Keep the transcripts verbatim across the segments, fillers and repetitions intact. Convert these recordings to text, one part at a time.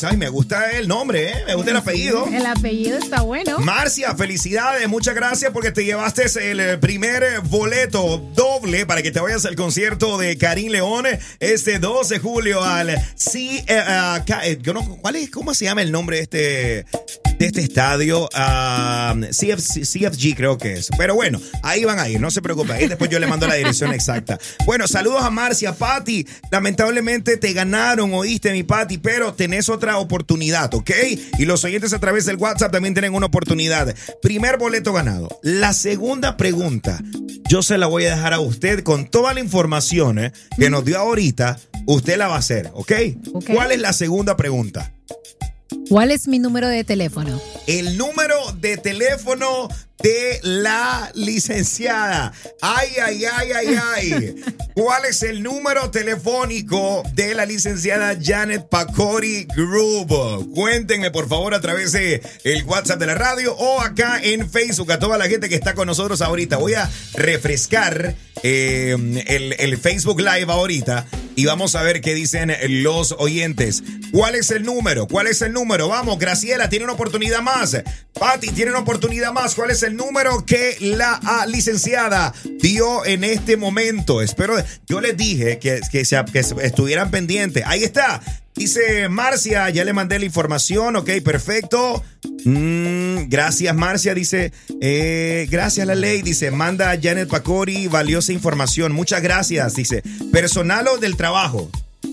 González. Ay, me gusta el nombre, ¿eh? Me gusta el apellido. El apellido está bueno. Marcia, felicidades. Muchas gracias porque te llevaste el primer boleto doble para que te vayas al concierto de Karim León este doce de julio al C, uh, uh, yo no, ¿cuál es? ¿Cómo se llama el nombre de este, de este estadio? Uh, C F C, C F G creo que es. Pero bueno, ahí van a ir, no se preocupen. Ahí después yo le mando la dirección exacta. Bueno, saludos a Marcia. Pati, lamentablemente te ganaron, oíste mi Pati, pero tenés otra oportunidad, ¿ok? Y los oyentes a través del WhatsApp también tienen una oportunidad. Primer boleto ganado. La segunda pregunta, yo se la voy a dejar a usted con toda la información eh, que nos dio ahorita. Usted la va a hacer, ¿ok? okay. ¿Cuál es la segunda pregunta? ¿Cuál es mi número de teléfono? El número de teléfono de la licenciada. Ay, ay, ay, ay, ay. ¿Cuál es el número telefónico de la licenciada Janet Pacori Group? Cuéntenme, por favor, a través de el WhatsApp de la radio o acá en Facebook, a toda la gente que está con nosotros ahorita. Voy a refrescar eh, el, el Facebook Live ahorita y vamos a ver qué dicen los oyentes. ¿Cuál es el número? ¿Cuál es el número? Vamos, Graciela tiene una oportunidad más. Pati tiene una oportunidad más. ¿Cuál es el número que la ah, licenciada dio en este momento? Espero, yo les dije que, que, se, que estuvieran pendientes. Ahí está. Dice Marcia, ya le mandé la información. Ok, perfecto. Mm, gracias, Marcia. Dice, eh, gracias a la ley. Dice, manda a Janet Pacori valiosa información. Muchas gracias. Dice, personal o del trabajo.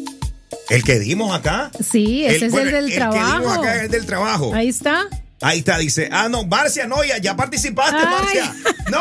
¿El que dimos acá? Sí, ese el, es bueno, el del el trabajo. El que dimos acá es el del trabajo. Ahí está. Ahí está, dice. Ah, no, Marcia, no, ya, ya participaste, Ay. Marcia.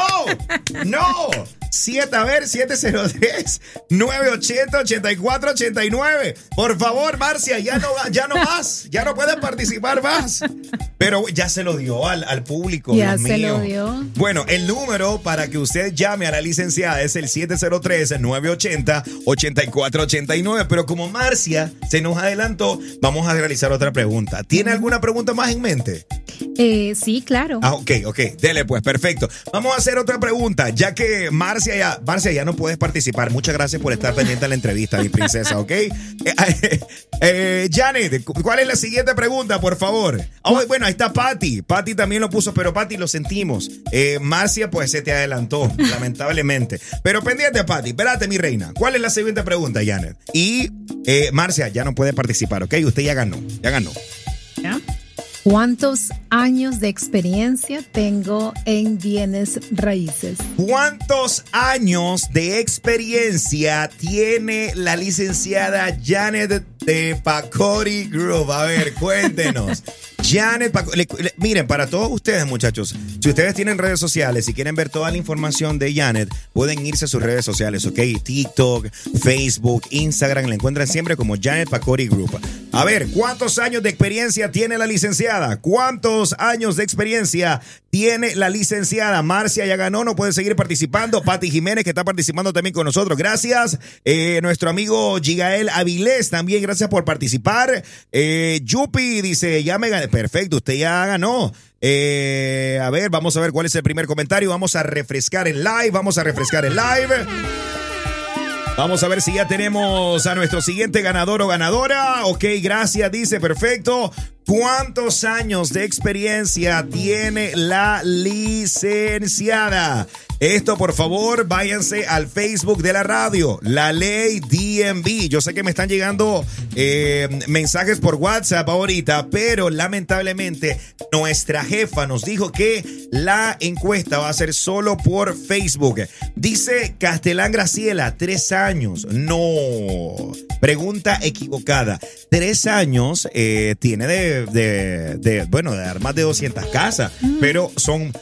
No, no. Siete, a ver, siete cero tres, nueve ocho cero, ocho cuatro ocho nueve. Por favor, Marcia, ya no, ya no más. Ya no puedes participar más. Pero ya se lo dio al, al público. Ya Dios se mío. lo dio. Bueno, el número para que usted llame a la licenciada es el siete cero tres, nueve ocho cero, ocho cuatro ocho nueve. Pero como Marcia se nos adelantó, vamos a realizar otra pregunta. ¿Tiene alguna pregunta más en mente? Eh, sí, claro. Ah, ok, ok. Dele pues, perfecto. Vamos a hacer otra pregunta, ya que Marcia ya, Marcia ya no puedes participar. Muchas gracias por estar pendiente de la entrevista, mi princesa, ¿ok? Eh, eh, eh, Janet, ¿cuál es la siguiente pregunta, por favor? Oh, bueno, ahí está Pati. Pati también lo puso, pero Pati, lo sentimos. Eh, Marcia, pues se te adelantó, lamentablemente. Pero pendiente, Pati. Espérate, mi reina. ¿Cuál es la siguiente pregunta, Janet? Y eh, Marcia ya no puede participar, ¿ok? Usted ya ganó, ya ganó. ¿Ya? ¿Cuántos años de experiencia tengo en bienes raíces? ¿Cuántos años de experiencia tiene la licenciada Janet de Pacori Group? A ver, cuéntenos. Janet Pacori, le, le, miren, para todos ustedes, muchachos, si ustedes tienen redes sociales y quieren ver toda la información de Janet, pueden irse a sus redes sociales, ¿ok? TikTok, Facebook, Instagram, la encuentran siempre como Janet Pacori Group. A ver, ¿cuántos años de experiencia tiene la licenciada? ¿Cuántos años de experiencia tiene la licenciada? Marcia ya ganó, no puede seguir participando. Pati Jiménez, que está participando también con nosotros. Gracias. Eh, nuestro amigo Gigael Avilés, también gracias por participar. Eh, Yupi dice, ya me gané. Perfecto, usted ya ganó. Eh, a ver, vamos a ver cuál es el primer comentario. Vamos a refrescar el live, vamos a refrescar el live. Vamos a ver si ya tenemos a nuestro siguiente ganador o ganadora. Ok, gracias, dice, perfecto. ¿Cuántos años de experiencia tiene la licenciada? Esto, por favor, váyanse al Facebook de la radio, La Ley D M V. Yo sé que me están llegando eh, mensajes por WhatsApp ahorita, pero lamentablemente nuestra jefa nos dijo que la encuesta va a ser solo por Facebook. Dice Castelán Graciela, tres años. No, pregunta equivocada. Tres años eh, tiene de, de, de, bueno, de dar más de doscientas casas, mm. pero son